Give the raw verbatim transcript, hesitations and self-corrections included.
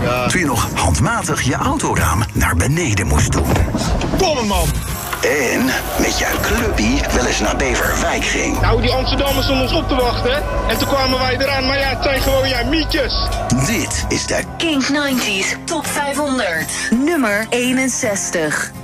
Ja. Toen je nog handmatig je autoraam naar beneden moest doen. Domme man! En met je clubpie wel eens naar Beverwijk ging. Nou, die Amsterdammers stonden ons op te wachten. En toen kwamen wij eraan, maar ja, het zijn gewoon jij mietjes. Dit is de Kink negentig Top vijfhonderd. Nummer eenenzestig.